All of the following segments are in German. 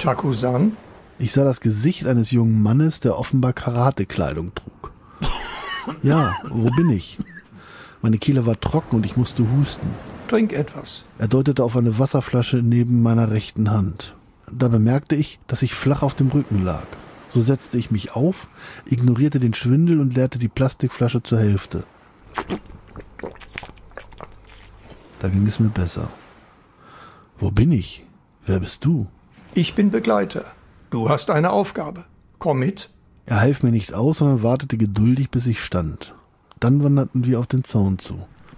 Taku-san? Ich sah das Gesicht eines jungen Mannes, der offenbar Karate-Kleidung trug. Ja, wo bin ich? Meine Kehle war trocken und ich musste husten. Trink etwas. Er deutete auf eine Wasserflasche neben meiner rechten Hand. Da bemerkte ich, dass ich flach auf dem Rücken lag. So setzte ich mich auf, ignorierte den Schwindel und leerte die Plastikflasche zur Hälfte. Da ging es mir besser. Wo bin ich? Wer bist du? Ich bin Begleiter. Du hast eine Aufgabe. Komm mit. Er half mir nicht aus, sondern wartete geduldig, bis ich stand. Dann wanderten wir auf den Zaun zu.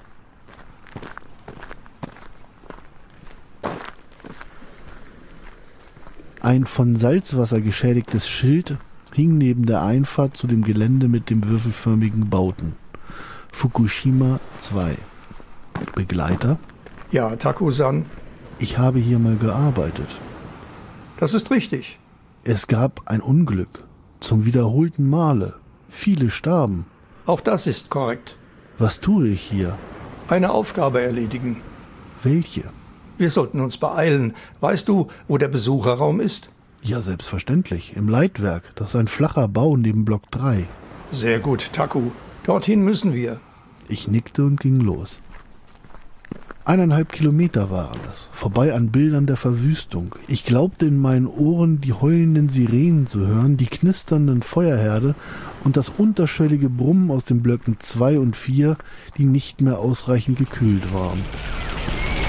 Ein von Salzwasser geschädigtes Schild hing neben der Einfahrt zu dem Gelände mit den würfelförmigen Bauten. Fukushima 2. Begleiter? Ja, Taku-san. Ich habe hier mal gearbeitet. Das ist richtig. Es gab ein Unglück. Zum wiederholten Male. Viele starben. Auch das ist korrekt. Was tue ich hier? Eine Aufgabe erledigen. Welche? Wir sollten uns beeilen. Weißt du, wo der Besucherraum ist? Ja, selbstverständlich. Im Leitwerk. Das ist ein flacher Bau neben Block 3. Sehr gut, Taku. Dorthin müssen wir. Ich nickte und ging los. 1,5 Kilometer waren es, vorbei an Bildern der Verwüstung. Ich glaubte in meinen Ohren die heulenden Sirenen zu hören, die knisternden Feuerherde und das unterschwellige Brummen aus den Blöcken 2 und 4, die nicht mehr ausreichend gekühlt waren.